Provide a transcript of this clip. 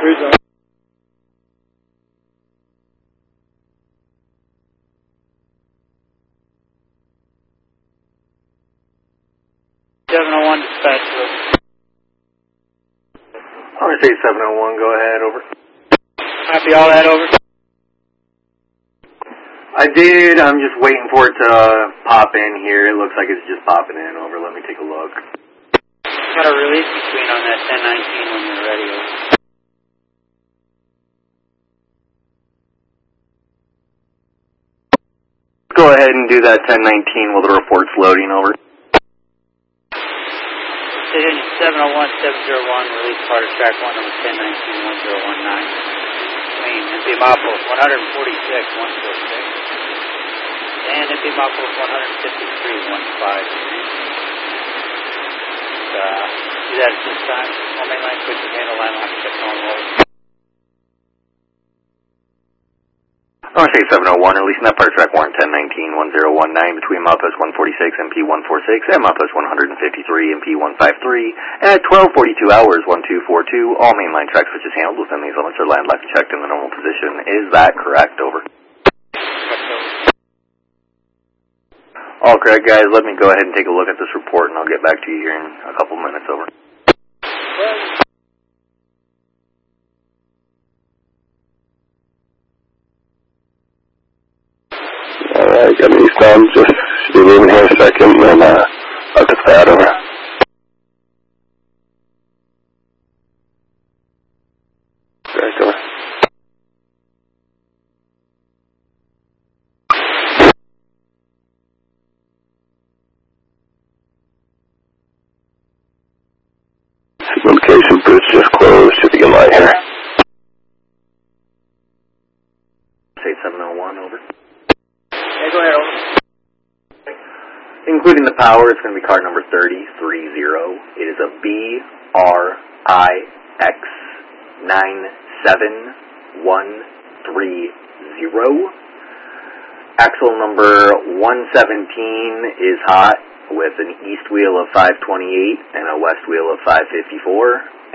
Cruise on. (701) dispatch. RSA 701, go ahead, over. Copy all that, over. I did, I'm just waiting for it to pop in here. It looks like it's just popping in, over. Let me take a look. Got a release between on that 1019 when you're ready, over. Go ahead and do that 1019 while the report's loading, over. Decision 701-701, release part of track 1 number 1019-1019. Between Indianapolis 146-146 and Indianapolis 153-153. Do that at this time. All mainline switches handle line lock check on roll. RSA 701, releasing that part of track 1 1019-1019 between milepost 146 and P146 and milepost 153 and P153 at 12:42 hours 1242. All mainline track switches handled within these limits are line locked and checked in the normal position. Is that correct, over? All correct, guys. Let me go ahead and take a look at this report and I'll get back to you here in a couple minutes, over. Alright, got me done. Just should be leaving here in a second, and I'll get that, over. Correct, over. Notification booth just closed. Should begin light here. Say 701, over. Yeah, go ahead, over. Including the power, it's going to be card number 3030. It is a BRIX97130. Axle number 117 is hot with an east wheel of 528 and a west wheel of 554.